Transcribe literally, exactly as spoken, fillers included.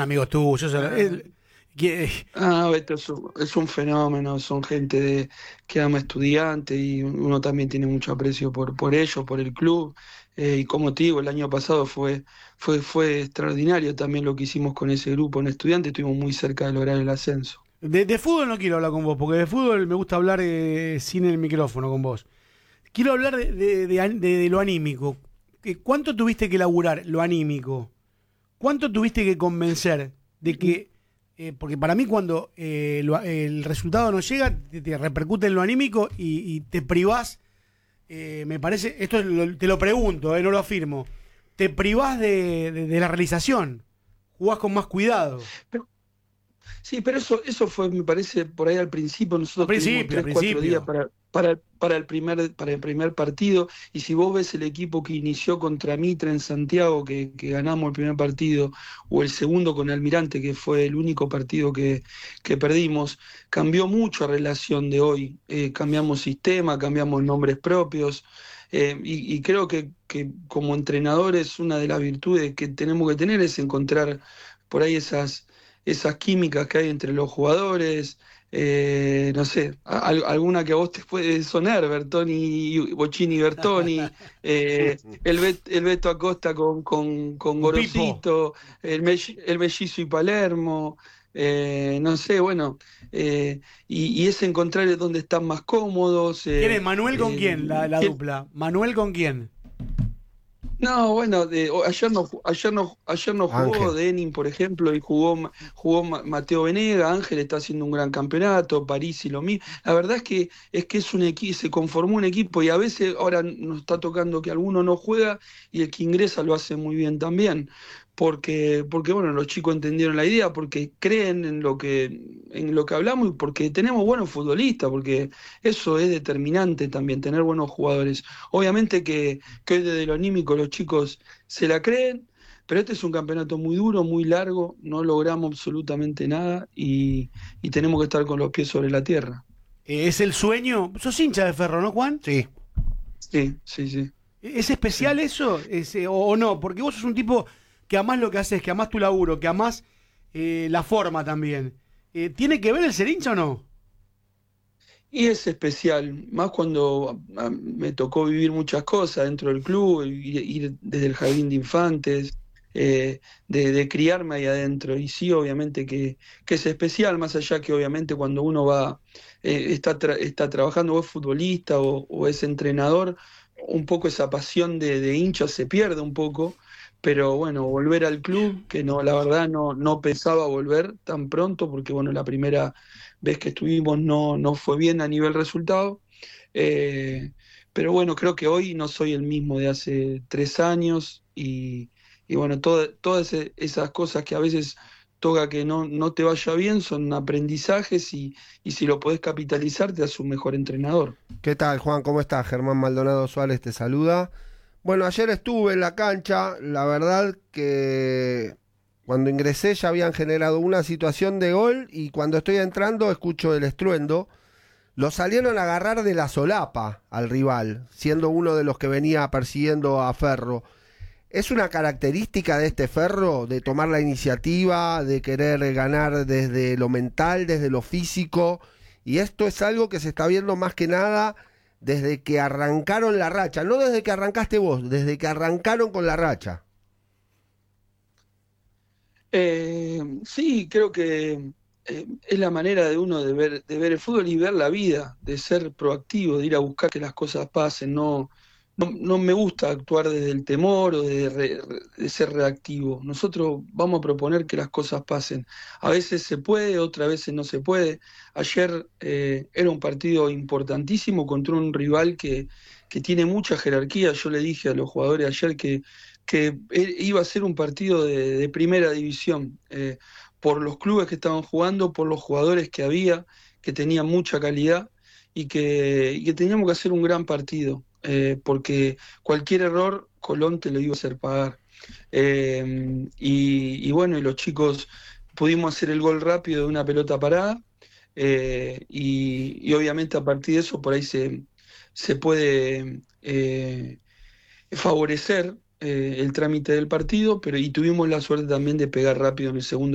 amigos tuyos. Eso, Ah, es- que- ah, Beto es un, es un fenómeno, son gente de, que ama estudiantes y uno también tiene mucho aprecio por, por ellos, por el club. Eh, y como te digo, el año pasado fue, fue, fue extraordinario también lo que hicimos con ese grupo en estudiantes, estuvimos muy cerca de lograr el ascenso. de, de fútbol no quiero hablar con vos, porque de fútbol me gusta hablar eh, sin el micrófono con vos. Quiero hablar de, de- de an- de- de lo anímico. ¿Qué- ¿Cuánto tuviste que laburar lo anímico? ¿Cuánto tuviste que convencer de que, eh, porque para mí cuando eh, lo- el resultado no llega, te, te repercute en lo anímico y, y te privás, eh, me parece, esto lo- te lo pregunto, eh, no lo afirmo, te privás de, de- de la realización, jugás con más cuidado. Sí, pero eso, eso fue, me parece, por ahí al principio. Al Nosotros tuvimos principio, al tres, cuatro días principio. para, para, para el primer, para el primer partido. Y si vos ves el equipo que inició contra Mitre en Santiago, que, que ganamos el primer partido, o el segundo con Almirante, que fue el único partido que, que perdimos, cambió mucho a relación de hoy. Eh, cambiamos sistema, cambiamos nombres propios. Eh, y, y creo que, que como entrenadores una de las virtudes que tenemos que tener es encontrar por ahí esas esas químicas que hay entre los jugadores, eh, no sé, a- al- alguna que a vos te puede sonar, Bertoni, Bocini Bertoni, eh, el, Bet- el Beto Acosta con, con, con Con Pipo. Gorosito, el, Mell- el Mellizo y Palermo, eh, no sé, bueno, eh, y, y es encontrar dónde están más cómodos. ¿Quién es eh, Manuel con eh, quién, la, la quién- dupla? ¿Manuel con quién? no, bueno, de- o- ayer no, ju- ayer no, ayer no jugó Ángel. Denin, por ejemplo, y jugó, Ma- jugó Ma- Mateo Venega. Ángel está haciendo un gran campeonato, París y lo mismo. La verdad es que es que es un equipo, se conformó un equipo y a veces ahora nos está tocando que alguno no juega y el que ingresa lo hace muy bien también. Porque, porque bueno, los chicos entendieron la idea, porque creen en lo que, en lo que hablamos y porque tenemos buenos futbolistas, porque eso es determinante también, tener buenos jugadores. Obviamente que que hoy desde lo anímico los chicos se la creen, pero este es un campeonato muy duro, muy largo, no logramos absolutamente nada y, y tenemos que estar con los pies sobre la tierra. Eh, ¿Es el sueño? ¿Sos hincha de Ferro, no, Juan? Sí. Sí, sí, sí, ¿Es especial sí. eso? Es, eh, o, o no? Porque vos sos un tipo que amás lo que haces, que amás tu laburo, que amás eh, la forma también. Eh, ¿Tiene que ver el ser hincha o no? Y es especial, más cuando ah, me tocó vivir muchas cosas dentro del club, ir, ir desde el jardín de infantes, eh, de, de criarme ahí adentro. Y sí, obviamente que, que es especial, más allá que obviamente cuando uno va, eh, está, tra- está trabajando o es futbolista o, o es entrenador, un poco esa pasión de, de hincha se pierde un poco. Pero bueno, volver al club, que no, la verdad no, no pensaba volver tan pronto, porque bueno, la primera vez que estuvimos no, no fue bien a nivel resultado. Eh, pero bueno, creo que hoy no soy el mismo de hace tres años y, y bueno, toda- todas e- esas cosas que a veces toca que no, no te vaya bien son aprendizajes y, y si lo podés capitalizar te hace un mejor entrenador. ¿Qué tal, Juan? ¿Cómo estás? Germán Maldonado Suárez te saluda. Bueno, ayer estuve en la cancha, la verdad que cuando ingresé ya habían generado una situación de gol y cuando estoy entrando escucho el estruendo. Lo salieron a agarrar de la solapa al rival, siendo uno de los que venía persiguiendo a Ferro. ¿Es una característica de este Ferro de tomar la iniciativa, de querer ganar desde lo mental, desde lo físico? Y esto es algo que se está viendo más que nada desde que arrancaron la racha, no desde que arrancaste vos, desde que arrancaron con la racha. Eh, sí, creo que eh, es la manera de uno de ver, de ver el fútbol y ver la vida, de ser proactivo, de ir a buscar que las cosas pasen. No, no, no me gusta actuar desde el temor o de, re- de ser reactivo. Nosotros vamos a proponer que las cosas pasen. A veces se puede, otras veces no se puede. Ayer eh, era un partido importantísimo contra un rival que, que tiene mucha jerarquía. Yo le dije a los jugadores ayer que que iba a ser un partido de, de primera división, eh, por los clubes que estaban jugando, por los jugadores que había, que tenían mucha calidad y que, y que teníamos que hacer un gran partido, eh, porque cualquier error Colón te lo iba a hacer pagar. Eh, y, y bueno, y los chicos pudimos hacer el gol rápido de una pelota parada, eh, y, y obviamente a partir de eso por ahí se, se puede eh, favorecer eh, el trámite del partido, pero y tuvimos la suerte también de pegar rápido en el segundo